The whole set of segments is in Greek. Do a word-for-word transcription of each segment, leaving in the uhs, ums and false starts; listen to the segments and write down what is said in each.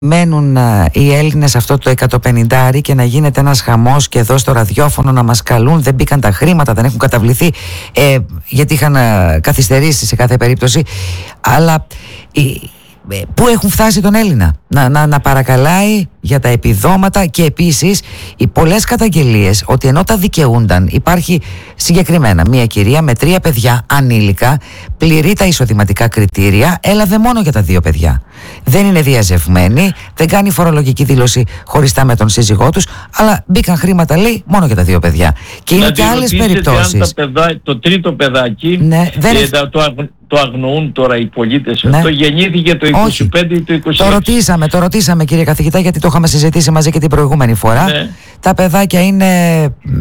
μένουν α, οι Έλληνες αυτό το εκατοπενηντάρι και να γίνεται ένας χαμός και εδώ στο ραδιόφωνο να μας καλούν, δεν μπήκαν τα χρήματα, δεν έχουν καταβληθεί, ε, γιατί είχαν α, καθυστερήσει σε κάθε περίπτωση, αλλά ε, ε, πού έχουν φτάσει τον Έλληνα να, να, να παρακαλάει για τα επιδόματα, και επίσης οι πολλές καταγγελίες ότι ενώ τα δικαιούνταν, υπάρχει συγκεκριμένα μια κυρία με τρία παιδιά ανήλικα, πληρεί τα εισοδηματικά κριτήρια, έλαβε μόνο για τα δύο παιδιά. Δεν είναι διαζευμένη, δεν κάνει φορολογική δήλωση χωριστά με τον σύζυγό τους, αλλά μπήκαν χρήματα, λέει, μόνο για τα δύο παιδιά. Και είναι και άλλες περιπτώσεις. Αν τα παιδά, το τρίτο παιδάκι, ναι, δεν ε, το, το, το αγνοούν τώρα οι πολίτες. Ναι. Αυτό γεννήθηκε το είκοσι πέντε ή το είκοσι έξι. Το ρωτήσαμε, το ρωτήσαμε κύριε καθηγητά, γιατί το είχαμε συζητήσει μαζί και την προηγούμενη φορά. Ναι. Τα παιδάκια είναι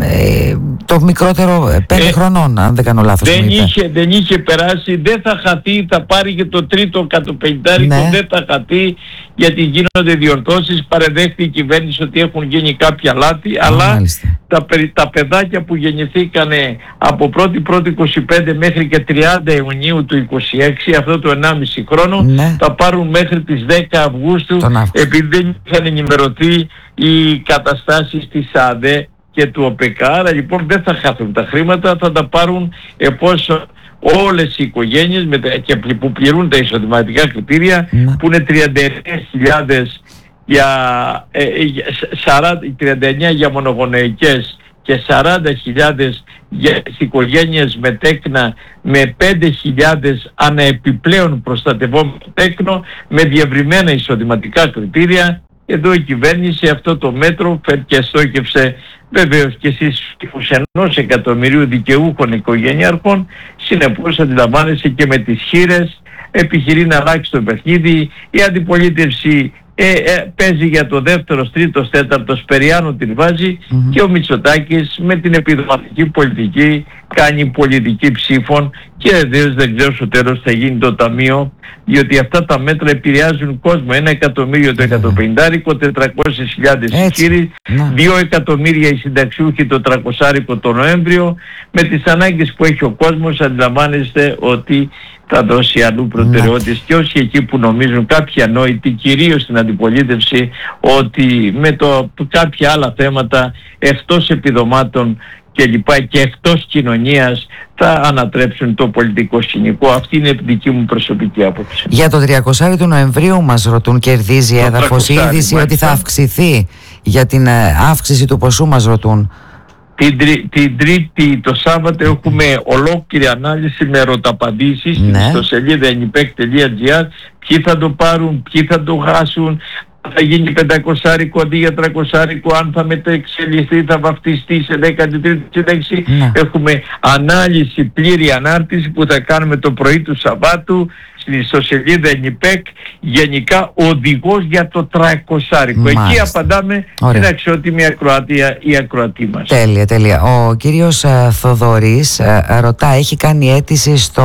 ε, το μικρότερο πέντε ε, χρονών, αν δεν κάνω λάθος. Δεν είχε, δεν είχε περάσει, δεν θα χαθεί, θα πάρει και το τρίτο εκατοπενηντάρικο, ναι. Δεν θα χαθεί, γιατί γίνονται διορθώσεις. Παρεδέχθηκε η κυβέρνηση ότι έχουν γίνει κάποια λάθη, oh, αλλά τα, τα παιδάκια που γεννηθήκανε από πρώτη πρώτη είκοσι πέντε μέχρι και τριάντα Ιουνίου του είκοσι έξι, αυτό το ενάμιση χρόνο, ναι. Θα πάρουν μέχρι τις δέκα Αυγούστου, επειδή δεν είχαν ενημερωθεί οι καταστάσεις της ΑΔΕ και του ΟΠΕΚΑ. Άρα λοιπόν δεν θα χάθουν τα χρήματα, θα τα πάρουν εφόσον όλες οι οικογένειες με τα, και που πληρούν τα εισοδηματικά κριτήρια, ναι. Που είναι τριάντα εννέα χιλιάδες για, ε, σαράντα, τριάντα εννέα για μονογονεϊκές και σαράντα χιλιάδες για οικογένειες με τέκνα, με πέντε χιλιάδες αναεπιπλέον προστατευόμενο τέκνο, με διευρυμένα εισοδηματικά κριτήρια. Εδώ η κυβέρνηση αυτό το μέτρο και στόχευσε βεβαίως και στις ενός εκατομμυρίου δικαιούχων οικογενειάρχων. Συνεπώς αντιλαμβάνεσαι και με τις χείρες επιχειρεί να αλλάξει το παιχνίδι. Η αντιπολίτευση ε, ε, παίζει για το δεύτερος, τρίτος, τέταρτος, περιάνω την βάζει, mm-hmm. Και ο Μητσοτάκης με την επιδοματική πολιτική κάνει πολιτική ψήφων, και βεβαίως δεν ξέρω στο τέλος θα γίνει το ταμείο, διότι αυτά τα μέτρα επηρεάζουν κόσμο. Ένα εκατομμύριο το εκατοπενηντάρικο, τετρακόσιες χιλιάδες οι χείροι, δύο εκατομμύρια οι συνταξιούχοι το τριακοσάρικο το Νοέμβριο. Με τις ανάγκες που έχει ο κόσμος αντιλαμβάνεστε ότι θα δώσει αλλού προτεραιότητες, και όσοι εκεί που νομίζουν κάποιοι ανόητοι, κυρίως στην αντιπολίτευση, ότι με το, κάποια άλλα θέματα εκτός επιδομάτων και λοιπά και εκτός κοινωνίας θα ανατρέψουν το πολιτικό σκηνικό. Αυτή είναι η δική μου προσωπική άποψη. Για το τριακοσάρι του Νοεμβρίου μας ρωτούν, κερδίζει το έδαφος η είδηση ότι θα αυξηθεί? Για την αύξηση του ποσού μας ρωτούν. Την, τρι, την Τρίτη, το Σάββατο, έχουμε ολόκληρη ανάλυση με ερωταπαντήσεις, ναι. Στο σελίδα ενιπεκ τελεία τζι άρ. Ποιοι θα το πάρουν, ποιοι θα το χάσουν, θα γίνει πεντακοσάρικο αντί για τριακοσάρικο, αν θα μεταεξελιχθεί, θα βαφτιστεί σε δέκατη τρίτη σύνταξη. Ναι. Έχουμε ανάλυση, πλήρη ανάρτηση που θα κάνουμε το πρωί του Σαββάτου στην ιστοσελίδα ενιπεκ, γενικά οδηγός για το τριακοσάρικο. Εκεί απαντάμε στην αξιότιμη ακροατία ή ακροατή μας. Τέλεια, τέλεια. Ο κύριος uh, Θοδωρής uh, ρωτά, έχει κάνει αίτηση στο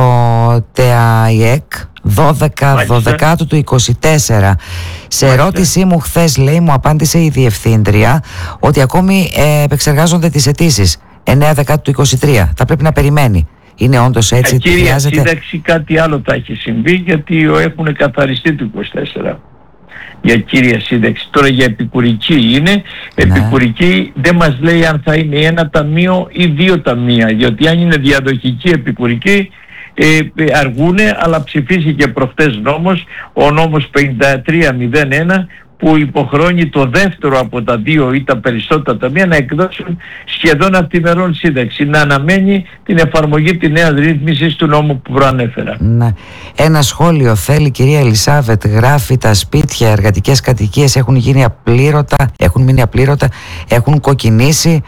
ΤΕΑΙΕΚ δώδεκα δώδεκα του είκοσι τέσσερα. Σε Μάλιστα. ερώτησή μου χθες, λέει, μου απάντησε η διευθύντρια ότι ακόμη ε, επεξεργάζονται τις αιτήσεις εννέα δέκα του είκοσι τρία. Θα πρέπει να περιμένει. Είναι όντως έτσι? Ε, κύριε, χρειάζεται... σύνταξη κάτι άλλο θα έχει συμβεί, γιατί έχουν καθαριστεί το είκοσι τέσσερα για κύρια σύνταξη. Τώρα για επικουρική είναι. Ναι. Επικουρική δεν μας λέει αν θα είναι ένα ταμείο ή δύο ταμεία, γιατί αν είναι διαδοχική επικουρική ε, αργούνε, αλλά ψηφίστηκε προχτές νόμος, ο νόμος πενήντα τρία μηδέν ένα, που υποχρεώνει το δεύτερο από τα δύο ή τα περισσότερα ταμεία να εκδώσουν σχεδόν αυτημερών σύνταξη, να αναμένει την εφαρμογή της νέας ρύθμισης του νόμου που προανέφερα. Ναι. Ένα σχόλιο θέλει, κυρία Ελισάβετ, γράφει, τα σπίτια, εργατικές κατοικίες έχουν γίνει απλήρωτα, έχουν μείνει απλήρωτα, έχουν κοκκινήσει.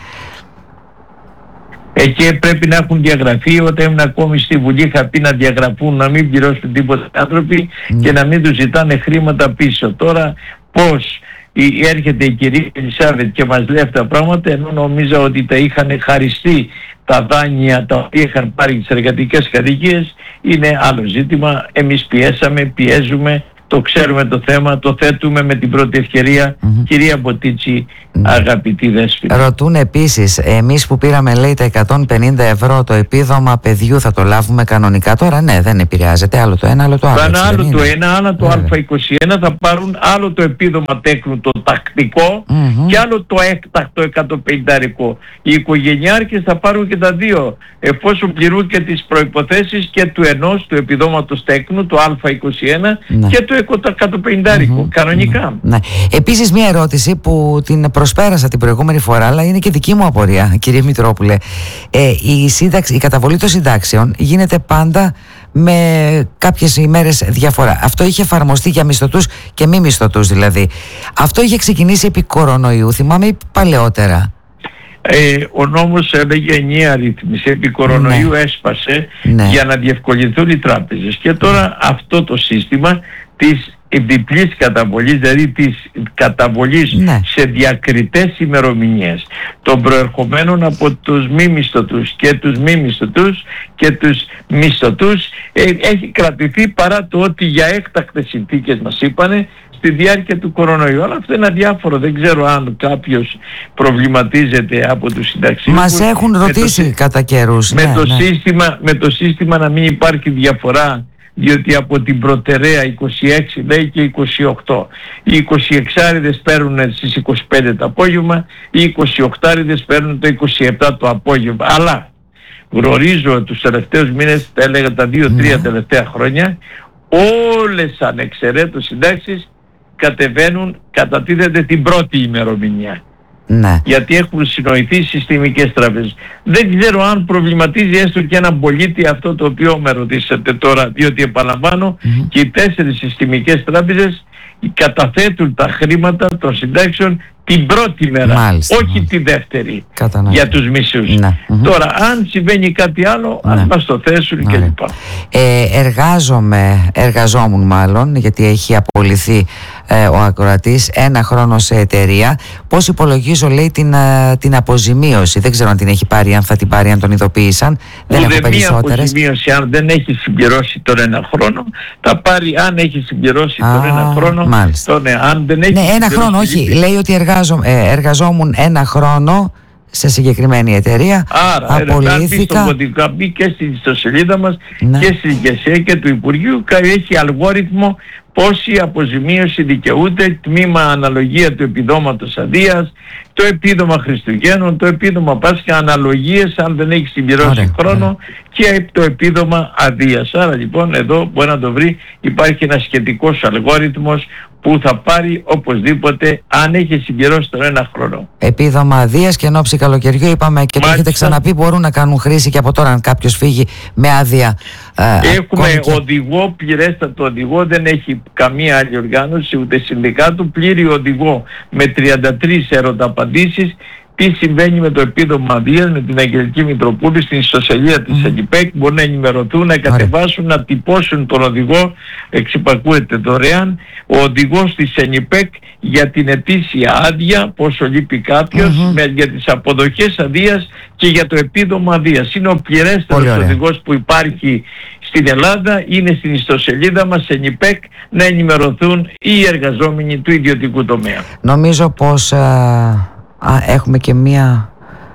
Εκεί πρέπει να έχουν διαγραφεί. Όταν ήμουν ακόμη στη Βουλή είχα πει να διαγραφούν, να μην πληρώσουν τίποτα άνθρωποι mm. και να μην τους ζητάνε χρήματα πίσω. Τώρα πώς έρχεται η κυρία Ελισάβετ και μας λέει αυτά τα πράγματα, ενώ νόμιζα ότι τα είχαν χαριστεί τα δάνεια τα οποία είχαν πάρει τις εργατικές κατοικίες, είναι άλλο ζήτημα. Εμείς πιέσαμε, πιέζουμε το ξέρουμε το θέμα, το θέτουμε με την πρώτη ευκαιρία. Mm-hmm. Κυρία Μποτίτσι, mm-hmm. αγαπητή Δέσποινα. Ρωτούν επίσης, εμείς που πήραμε λέει τα εκατόν πενήντα ευρώ το επίδομα παιδιού θα το λάβουμε κανονικά τώρα? Ναι, δεν επηρεάζεται, άλλο το ένα, άλλο το άλλο. Θα άλλο το ένα, άλλο το Α είκοσι ένα, θα πάρουν άλλο το επίδομα τέκνου το τακτικό mm-hmm. και άλλο το έκτακτο εκατόν πενήντα. Οι οικογενειάρχες θα πάρουν και τα δύο, εφόσον πληρούν και τις προϋποθέσεις και του ενός του επιδόματος τέκνου, το Α είκοσι ένα ναι. και το εκατόν πενήντα mm-hmm. κανονικά. Ναι. Επίσης μια ερώτηση που την προσπέρασα την προηγούμενη φορά, αλλά είναι και δική μου απορία, κύριε Μητρόπουλε. Ε, η, σύνταξη, η καταβολή των συντάξεων γίνεται πάντα με κάποιες ημέρες διαφορά. Αυτό είχε εφαρμοστεί για μισθωτούς και μη μισθωτούς δηλαδή. Αυτό είχε ξεκινήσει επί κορονοϊού, θυμάμαι, ή παλαιότερα? Ε, ο νόμος έλεγε ενιαία ρύθμιση, επί κορονοϊού ναι. έσπασε ναι. για να διευκολυνθούν οι τράπεζες. Και τώρα ναι. αυτό το σύστημα της διπλής καταβολής, δηλαδή της καταβολής ναι. σε διακριτές ημερομηνίες των προερχομένων από τους μη μισθωτούς και τους μη μισθωτούς και τους μισθωτούς ε, έχει κρατηθεί, παρά το ότι για έκτακτες συνθήκες μας είπανε στη διάρκεια του κορονοϊού. Αλλά αυτό είναι αδιάφορο. Δεν ξέρω αν κάποιος προβληματίζεται από τους συνταξιούχους. Μας έχουν ρωτήσει το, κατά καιρούς. Με, ναι, το ναι. σύστημα, με το σύστημα να μην υπάρχει διαφορά, διότι από την προτεραία είκοσι έξι λέει και είκοσι οκτώ. Οι εικοσιεξάριδες παίρνουν στις είκοσι πέντε το απόγευμα, οι εικοσιοκτάριδες παίρνουν το είκοσι επτά το απόγευμα. Αλλά γνωρίζω τους τελευταίους μήνες, τα έλεγα τα δύο-τρία ναι. τελευταία χρόνια, όλες ανεξαιρέτως συντάξεις κατεβαίνουν, κατατίθεται την πρώτη ημερομηνία. Ναι. Γιατί έχουν συνοηθεί συστημικές τράπεζες. Δεν ξέρω αν προβληματίζει έστω και έναν πολίτη αυτό το οποίο με ρωτήσατε τώρα, διότι επαναλαμβάνω mm-hmm. και οι τέσσερις συστημικές τράπεζες καταθέτουν τα χρήματα των συντάξεων την πρώτη μέρα, μάλιστα, όχι μάλιστα. τη δεύτερη. Κατανοώ. Για τους μισούς. Ναι. Τώρα αν συμβαίνει κάτι άλλο ναι. ας μας το θέσουν ναι. κλπ. Ε, εργάζομαι, εργαζόμουν μάλλον, γιατί έχει απολυθεί ε, ο ακροατής, ένα χρόνο σε εταιρεία. Πώς υπολογίζω λέει την, ε, την αποζημίωση? Δεν ξέρω αν την έχει πάρει, αν θα την πάρει, αν τον ειδοποίησαν. Δεν έχω περισσότερες. Μία αποζημίωση αν δεν έχει συμπληρώσει τον ένα χρόνο θα πάρει, αν έχει συμπληρώσει Α, τον ένα χρόνο τον, αν δεν έχει ναι, ένα χρόνο, όχι, λέει ότι εργάζομαι Ε, εργαζόμουν ένα χρόνο σε συγκεκριμένη εταιρεία. Άρα, απολύθηκα. Θα μπει και στην ιστοσελίδα μας ναι. και στην ΓΕΣΕ και του Υπουργείου, έχει αλγόριθμο πόση αποζημίωση δικαιούται, τμήμα αναλογία του επιδόματος αδείας, το επίδομα Χριστουγέννων, το επίδομα Πάσχα, αναλογίες αν δεν έχει συμπληρώσει ωραία, χρόνο ωραία. Και το επίδομα αδείας. Άρα λοιπόν εδώ μπορεί να το βρει, υπάρχει ένας σχετικός αλγόριθμος που θα πάρει οπωσδήποτε αν έχει συμπληρώσει τον ένα χρόνο. Επίδομα αδείας και εν ώψη καλοκαιριού είπαμε και το έχετε ξαναπεί, μπορούν να κάνουν χρήση και από τώρα αν κάποιος φύγει με άδεια. Ε, Έχουμε και... οδηγό, πληρέστατο οδηγό, δεν έχει καμία άλλη οργάνωση ούτε συνδικάτου, πλήρη οδηγό με τριάντα τρεις ερωταπαντήσεις. Τι συμβαίνει με το επίδομα αδείας, με την Αγγελική Μητροπούλου στην ιστοσελίδα της ΕΝΙΠΕΚ, μπορούν να ενημερωθούν, να κατεβάσουν, να τυπώσουν τον οδηγό, εξυπακούεται δωρεάν, ο οδηγός της ΕΝΙΠΕΚ για την ετήσια άδεια, πόσο λείπει κάποιος, mm-hmm. με, για τις αποδοχές αδείας και για το επίδομα αδείας. Είναι ο πληρέστερος οδηγός που υπάρχει στην Ελλάδα, είναι στην ιστοσελίδα μας ΕΝΙΠΕΚ, να ενημερωθούν οι εργαζόμενοι του ιδιωτικού τομέα. Νομίζω πως... Α... Α, έχουμε και μία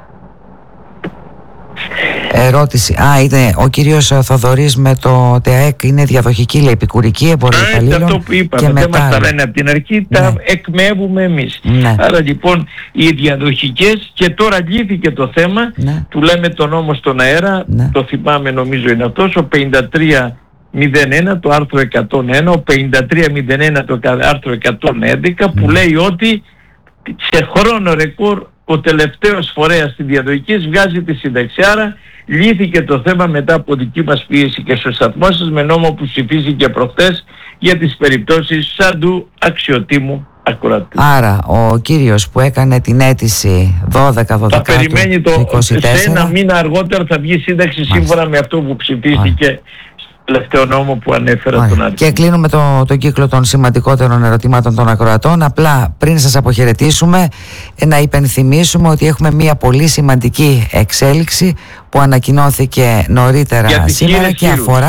ερώτηση. Α, είναι ο κύριος Θοδωρής με το ΤΕΑΕΚ, είναι διαδοχική, λέει, επικουρική, εμπορία υπαλλήλων. Αυτό που είπαμε, δεν μας τα λένε από την αρχή, ναι. τα εκμεύουμε εμείς. Ναι. Άρα λοιπόν οι διαδοχικές, και τώρα λύθηκε το θέμα, ναι. του λέμε τον νόμο στον αέρα, ναι. το θυμάμαι νομίζω είναι αυτός, ο πενήντα τρία μηδέν ένα το άρθρο εκατόν ένα, ο πενήντα τρία μηδέν ένα το άρθρο εκατόν έντεκα, που ναι. λέει ότι σε χρόνο ρεκόρ ο τελευταίος φορέας στη διαδοχική βγάζει τη σύνταξη. Άρα λύθηκε το θέμα μετά από δική μας πίεση και στο σταθμό σας με νόμο που ψηφίστηκε προχτές για τις περιπτώσεις σαν του αξιοτήμου ακροατή. Άρα ο κύριος που έκανε την αίτηση δώδεκα δώδεκα θα περιμένει το είκοσι τέσσερα, σε ένα μήνα αργότερα θα βγει σύνταξη μάλιστα. σύμφωνα με αυτό που ψηφίστηκε Μάλιστα. τελευταίο νόμο που ανέφερα Ωραία. τον Άρη. Και κλείνουμε το, το κύκλο των σημαντικότερων ερωτημάτων των ακροατών. Απλά πριν σας αποχαιρετήσουμε, να υπενθυμίσουμε ότι έχουμε μια πολύ σημαντική εξέλιξη που ανακοινώθηκε νωρίτερα σήμερα και αφορά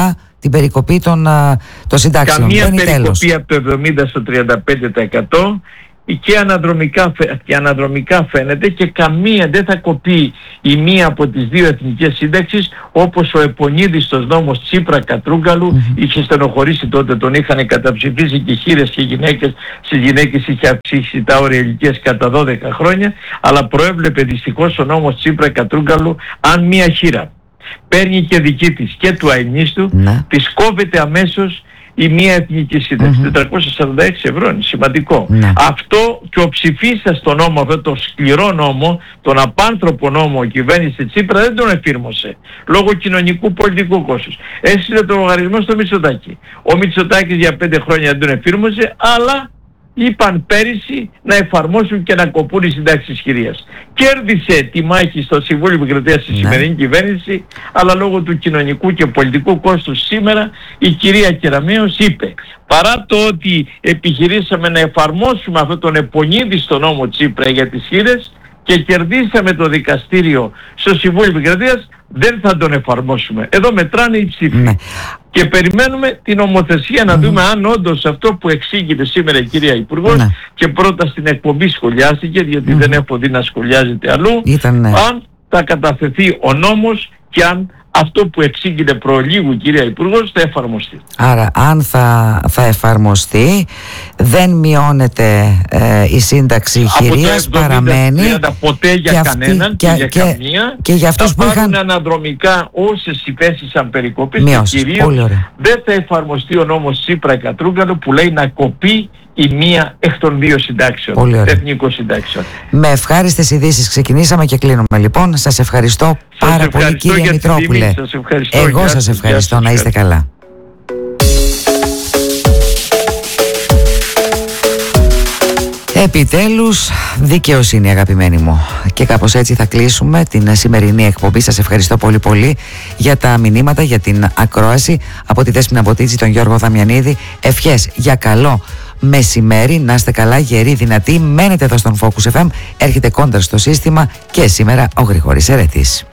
την περικοπή των, των συντάξεων. Καμία δεν περικοπή από το εβδομήντα στο τριάντα πέντε τοις εκατό και αναδρομικά, και αναδρομικά φαίνεται, και καμία δεν θα κοπεί η μία από τις δύο εθνικές σύνταξεις, όπως ο επονίδιστος νόμος Τσίπρα-Κατρούγκαλου mm-hmm. είχε στενοχωρήσει τότε, τον είχαν καταψηφίσει και χήρες και γυναίκες, στις γυναίκες είχε αυξήσει τα όρια ηλικίας κατά δώδεκα χρόνια, αλλά προέβλεπε δυστυχώς ο νόμος Τσίπρα-Κατρούγκαλου, αν μία χήρα παίρνει και δική της και του αημνίστου, mm-hmm. της κόβεται αμέσως η μία εθνική σύνταξη. Mm-hmm. τετρακόσια σαράντα έξι ευρώ είναι σημαντικό. Mm-hmm. Αυτό και ο ψηφίστας στο νόμο, αυτό το σκληρό νόμο, τον απάνθρωπο νόμο, η κυβέρνηση Τσίπρα δεν τον εφήρμοσε λόγω κοινωνικού πολιτικού κόστους. Έστειλε το λογαριασμό στο Μητσοτάκη. Ο Μητσοτάκης για πέντε χρόνια δεν τον εφήρμοσε, αλλά είπαν πέρυσι να εφαρμόσουν και να κοπούν οι συντάξεις χειρίας. Κέρδισε τη μάχη στο Συμβούλιο Επικρατείας στη σημερινή κυβέρνηση, αλλά λόγω του κοινωνικού και πολιτικού κόστους σήμερα η κυρία Κεραμέως είπε, παρά το ότι επιχειρήσαμε να εφαρμόσουμε αυτόν τον επονίδιστο νόμο Τσίπρα για τις χήρες και κερδίσαμε το δικαστήριο στο Συμβούλιο Επικρατείας, δεν θα τον εφαρμόσουμε. Εδώ μετράνε οι ψήφοι. Ναι. Και περιμένουμε την νομοθεσία να mm. δούμε αν όντως αυτό που εξήγησε σήμερα η κυρία Υπουργός, ναι. και πρώτα στην εκπομπή σχολιάστηκε, γιατί mm. δεν έχω δει να σχολιάζεται αλλού, Ήταν, ναι. αν θα καταθεθεί ο νόμος και αν αυτό που εξήγηκε προλίγου η κυρία Υπουργός θα εφαρμοστεί. Άρα αν θα, θα εφαρμοστεί, δεν μειώνεται ε, η σύνταξη χειρίας, παραμένει ποτέ για και κανέναν και, και για και, καμία, και για αυτούς θα που είχαν πάρουν αναδρομικά όσες υπέστησαν περικοπές και κυρίως δεν θα εφαρμοστεί ο νόμος Τσίπρα-Κατρούγκαλου που λέει να κοπεί η μία εκ των δύο συντάξεων, εθνικών συντάξεων. Με ευχάριστες ειδήσεις ξεκινήσαμε και κλείνουμε λοιπόν. Σας ευχαριστώ σας πάρα ευχαριστώ πολύ κύριε Μητρόπουλε. Σας ευχαριστώ. Εγώ σας ευχαριστώ. Να είστε καλά. Επιτέλους δικαιοσύνη, αγαπημένοι μου. Και κάπως έτσι θα κλείσουμε την σημερινή εκπομπή. Σας ευχαριστώ πολύ πολύ για τα μηνύματα, για την ακρόαση. Από τη Δέσποινα Μποτίτση, τον Γιώργο Δαμιανίδη. Ευχές για καλό μεσημέρι, να είστε καλά, γεροί, δυνατοί. Μένετε εδώ στον Focus εφ εμ. Έρχεται κόντρα στο σύστημα και σήμερα ο Γρηγόρης Ερέτης.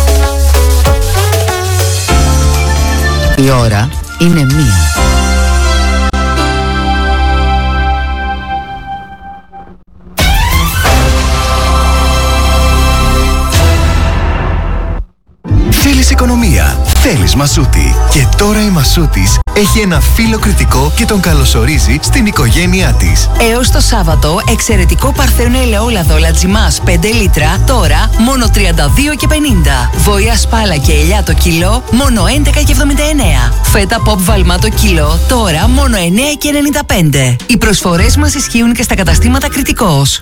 Η ώρα είναι μία. Θέλεις οικονομία, θέλεις Μασούτη. Και τώρα η Μασούτης έχει ένα φίλο κριτικό και τον καλωσορίζει στην οικογένειά της. Έως το Σάββατο, εξαιρετικό παρθένο ελαιόλαδο Λατζιμάς πέντε λίτρα, τώρα μόνο τριάντα δύο και πενήντα. Βοήα σπάλα και ελιά το κιλό, μόνο έντεκα και εβδομήντα εννέα. Φέτα pop βαλμά το κιλό, τώρα μόνο εννέα και ενενήντα πέντε. Οι προσφορές μας ισχύουν και στα καταστήματα Κριτικός.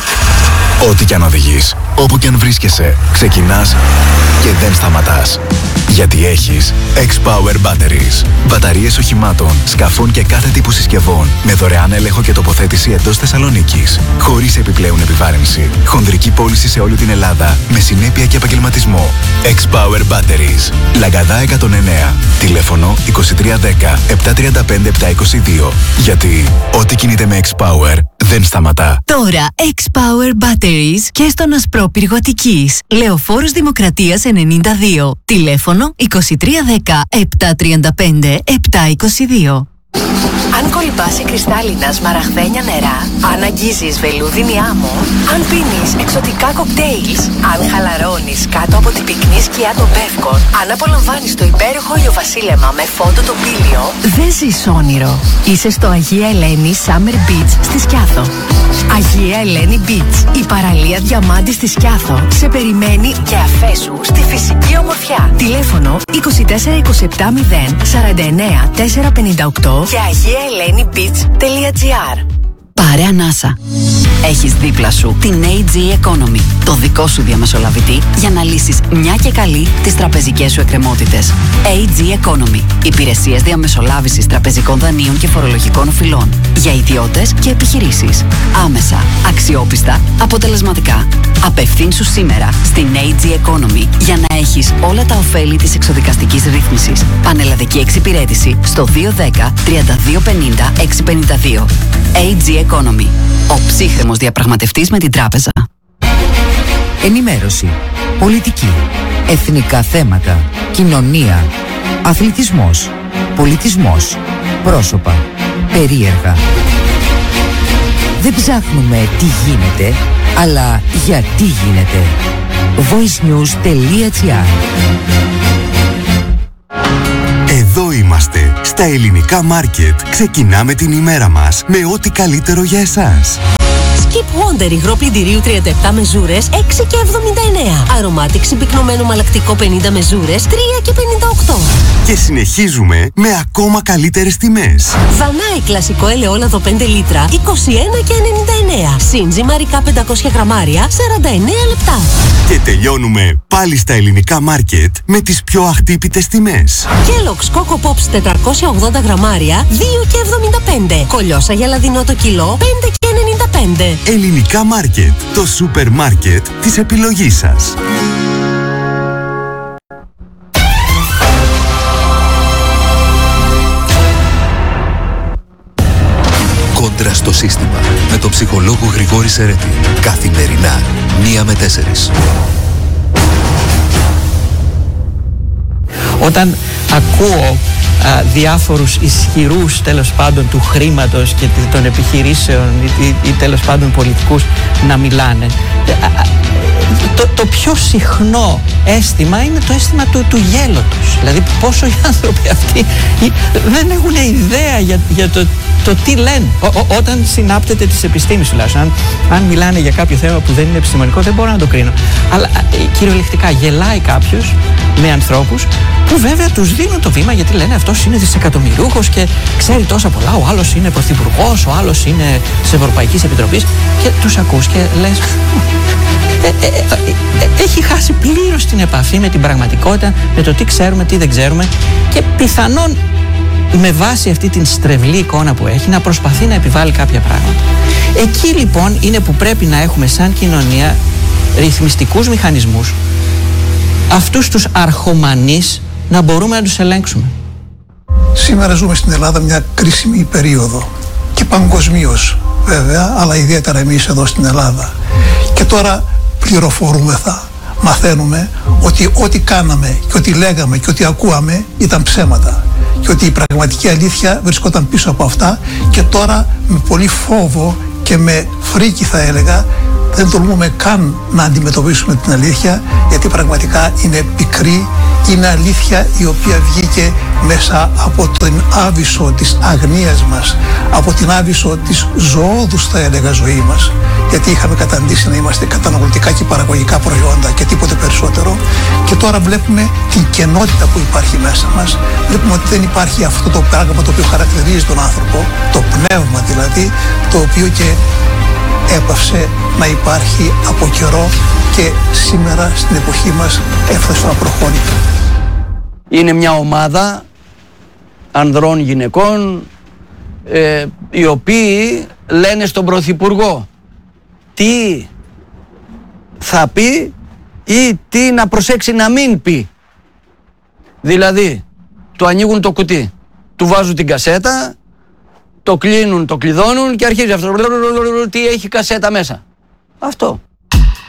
Ό,τι κι αν οδηγείς, όπου κι αν βρίσκεσαι, ξεκινάς και δεν σταματάς. Γιατί έχεις X-Power Batteries. Μπαταρίες οχημάτων, σκαφών και κάθε τύπου συσκευών με δωρεάν έλεγχο και τοποθέτηση εντός Θεσσαλονίκης. Χωρίς επιπλέον επιβάρυνση. Χονδρική πώληση σε όλη την Ελλάδα με συνέπεια και επαγγελματισμό. X-Power Batteries. Λαγκαδά εκατόν εννέα. Τηλέφωνο είκοσι τρία δέκα επτακόσια τριάντα πέντε επτακόσια είκοσι δύο. Γιατί ό,τι κινείται με X-Power δεν σταματά. Τώρα X-Power Batteries και στον Ασπρόπυργο Αττικής. Λεωφόρος Δημοκρατίας ενενήντα δύο. Τηλέφωνο είκοσι τρία δέκα επτακόσια τριάντα πέντε επτακόσια είκοσι δύο. Αν κολυμπάσει κρυστάλλινα σμαραγδένια νερά, αν αγγίζεις βελούδινη άμμο, αν πίνεις εξωτικά κοκτέιλς, αν χαλαρώνεις κάτω από την πυκνή σκιά των Πεύκων, αν απολαμβάνεις το υπέροχο ηλιοβασίλεμα με φόντο το πήλιο, δεν ζεις όνειρο. Είσαι στο Αγία Ελένη Summer Beach στη Σκιάθο. Αγία Ελένη Beach, η παραλία διαμάντη στη Σκιάθο, σε περιμένει και αφέσου στη φυσική ομορφιά. Τηλέφωνο είκοσι τέσσερα είκοσι επτά μηδέν σαράντα εννέα τετρακόσια πενήντα οκτώ και αγία ελένη beach τελεία τζι άρ. Πάρε ανάσα. Έχεις δίπλα σου την έι τζι Economy, το δικό σου διαμεσολαβητή για να λύσεις μια και καλή τις τραπεζικές σου εκκρεμότητες. έι τζι Economy. Υπηρεσίες διαμεσολάβησης τραπεζικών δανείων και φορολογικών οφειλών. Για ιδιώτες και επιχειρήσεις. Άμεσα, αξιόπιστα, αποτελεσματικά. Απευθύνσου σήμερα στην έι τζι Economy για να έχεις όλα τα ωφέλη της εξοδικαστικής ρύθμισης. Πανελλαδική εξυπηρέτηση στο δύο δέκα τριάντα δύο πενήντα εξακόσια πενήντα δύο. έι τζι Economy. Ο ψύχρεμος διαπραγματευτής με την τράπεζα. Ενημέρωση, πολιτική, εθνικά θέματα, κοινωνία, αθλητισμός, Πολιτισμός, πρόσωπα, περίεργα. Δεν ψάχνουμε τι γίνεται, αλλά γιατί γίνεται. voicenews.gr. Εδώ είμαστε, στα ελληνικά μάρκετ. Ξεκινάμε την ημέρα μας με ό,τι καλύτερο για εσάς. Skip Wonder υγρό πλυντηρίου τριάντα επτά μεζούρες έξι και εβδομήντα εννέα. Aromatic συμπυκνωμένο μαλακτικό πενήντα μεζούρες τρία και πενήντα οκτώ. Και συνεχίζουμε με ακόμα καλύτερες τιμές. Δανάη κλασικό ελαιόλαδο πέντε λίτρα είκοσι ένα και ενενήντα εννέα. Σύντζι μαρικά πεντακόσια γραμμάρια σαράντα εννέα λεπτά. Και τελειώνουμε πάλι στα ελληνικά μάρκετ με τις πιο αχτύπητες τιμές. Kellogg's Coco Pops τετρακόσια ογδόντα γραμμάρια δύο και εβδομήντα πέντε. Κολιόσα γελαδινό το κιλό πέντε και ενενήντα πέντε. Ελληνικά μάρκετ, το σούπερ μάρκετ της επιλογής σας. Κόντρα στο σύστημα με τον ψυχολόγο Γρηγόρη Σερέτη. Καθημερινά, μία με τέσσερις. Όταν ακούω α, διάφορους ισχυρούς τέλος πάντων του χρήματος και των επιχειρήσεων ή, ή, ή τέλος πάντων πολιτικούς να μιλάνε, το, το πιο συχνό αίσθημα είναι το αίσθημα του, του γέλωτος. Δηλαδή πόσο οι άνθρωποι αυτοί δεν έχουν ιδέα για, για το, το τι λένε. Ό, ό, όταν συνάπτεται της επιστήμης τουλάχιστον, αν, αν μιλάνε για κάποιο θέμα που δεν είναι επιστημονικό, δεν μπορώ να το κρίνω. Αλλά κυριολεκτικά γελάει κάποιος με ανθρώπους που βέβαια τους δίνουν το βήμα, γιατί λένε αυτός είναι δισεκατομμυριούχος και ξέρει τόσα πολλά, ο άλλος είναι πρωθυπουργός, ο άλλος είναι της Ευρωπαϊκής Επιτροπής, και τους ακούς και λες ε, ε, ε, ε, έχει χάσει πλήρως την επαφή με την πραγματικότητα, με το τι ξέρουμε, τι δεν ξέρουμε, και πιθανόν με βάση αυτή την στρεβλή εικόνα που έχει να προσπαθεί να επιβάλλει κάποια πράγματα. Εκεί λοιπόν είναι που πρέπει να έχουμε σαν κοινωνία ρυθμιστικούς μηχανισμούς, αυτούς τους αρχομανείς να μπορούμε να τους ελέγξουμε. Σήμερα ζούμε στην Ελλάδα μια κρίσιμη περίοδο και παγκοσμίως βέβαια, αλλά ιδιαίτερα εμείς εδώ στην Ελλάδα. Και τώρα πληροφορούμεθα, μαθαίνουμε ότι ό,τι κάναμε και ό,τι λέγαμε και ό,τι ακούαμε ήταν ψέματα και ότι η πραγματική αλήθεια βρισκόταν πίσω από αυτά, και τώρα με πολύ φόβο και με φρίκη θα έλεγα δεν τολμούμε καν να αντιμετωπίσουμε την αλήθεια, γιατί πραγματικά είναι πικρή, είναι αλήθεια η οποία βγήκε μέσα από την άβυσσο της αγνίας μας, από την άβυσσο της ζωώδους θα έλεγα ζωή μας, γιατί είχαμε καταντήσει να είμαστε καταναλωτικά και παραγωγικά προϊόντα και τίποτε περισσότερο, και τώρα βλέπουμε την κενότητα που υπάρχει μέσα μας, βλέπουμε ότι δεν υπάρχει αυτό το πράγμα το οποίο χαρακτηρίζει τον άνθρωπο, το πνεύμα δηλαδή, το οποίο και έπαυσε να υπάρχει από καιρό και σήμερα στην εποχή μας έφτασε να προχωρεί. Είναι μια ομάδα ανδρών γυναικών ε, οι οποίοι λένε στον Πρωθυπουργό τι θα πει ή τι να προσέξει να μην πει. Δηλαδή, του ανοίγουν το κουτί, του βάζουν την κασέτα, το κλείνουν, το κλειδώνουν και αρχίζει αυτό. Τι έχει κασέτα μέσα. Αυτό.